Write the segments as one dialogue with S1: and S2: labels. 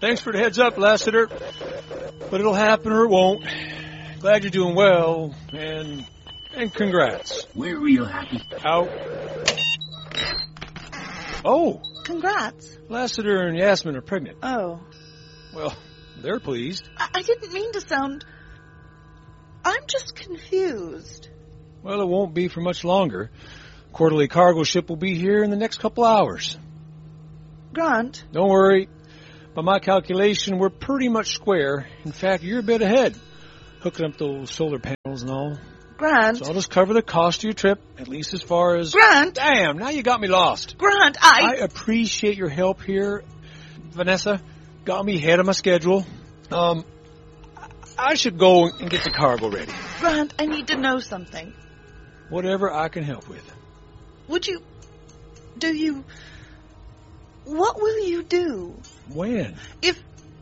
S1: Thanks for the heads up, Lassiter. But it'll happen or it won't. Glad you're doing well, and congrats.
S2: We're real happy.
S1: Out. Oh.
S3: Congrats.
S1: Lassiter and Yasmin are pregnant.
S3: Oh.
S1: Well, they're pleased.
S3: I didn't mean to sound... I'm just confused.
S1: Well, it won't be for much longer. Quarterly cargo ship will be here in the next couple hours.
S3: Grant?
S1: Don't worry. By my calculation, we're pretty much square. In fact, you're a bit ahead, hooking up those solar panels and all.
S3: Grant?
S1: So I'll just cover the cost of your trip, at least as far as...
S3: Grant!
S1: Damn, now you got me lost.
S3: Grant,
S1: I appreciate your help here, Vanessa. Got me ahead of my schedule. I should go and get the cargo ready.
S3: Grant, I need to know something.
S1: Whatever I can help with.
S3: Would you... Do you... What will you do?
S1: When?
S3: If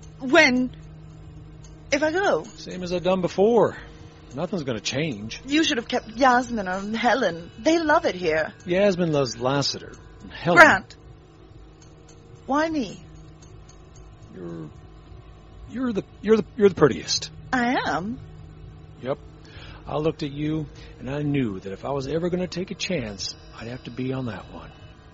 S3: I go?
S1: Same as I've done before. Nothing's going to change.
S3: You should have kept Yasmin and Helen. They love it here.
S1: Yasmin loves Lassiter. Helen...
S3: Grant! Why me?
S1: You're the prettiest.
S3: I am?
S1: Yep. I looked at you, and I knew that if I was ever going to take a chance, I'd have to be on that one.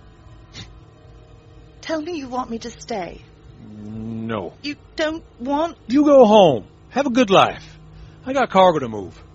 S3: Tell me you want me to stay.
S1: No.
S3: You don't want...
S1: You go home. Have a good life. I got cargo to move.